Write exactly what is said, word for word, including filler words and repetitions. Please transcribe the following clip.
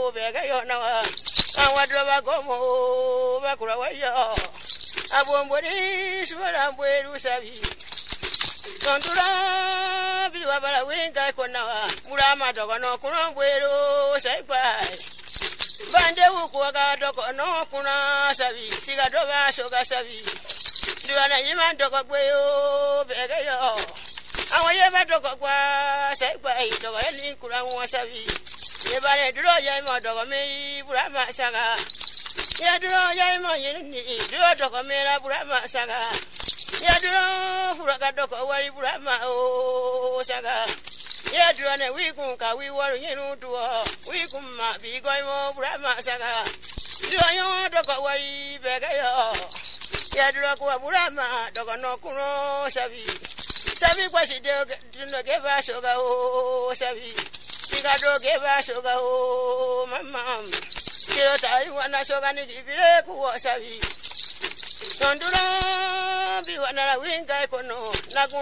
bega yo na wa awadro ba gomo ba kura wa yo abombori smara mbweru sabi Tondura biwa bala wenga kona wa murama dogo no kuno mbweru saibai Bande uku waka doko no kuna sabi siga doga soga sabi Diwana yima doko gweyo bega yo Awa yema doko kwa saibai dogo eli kura mwa sabi Yebane duro yema dogo me burama saga Ya duro yema yini duro dogo me la burama saga Ya duro furaga doko wari burama o saga Ya duro ne wikun ka wi waru yinu duo Wikun ma bi goy mo burama saga Duro yo doko wari bega yo Ya duro kuwa burama doko no kuno sabi Sabi kwa si deo duno geba soga o sabi Siga do geba soga o mama Kyo tari wana soga ni kibire kuwa sabi Tondura biwa na la winga ekono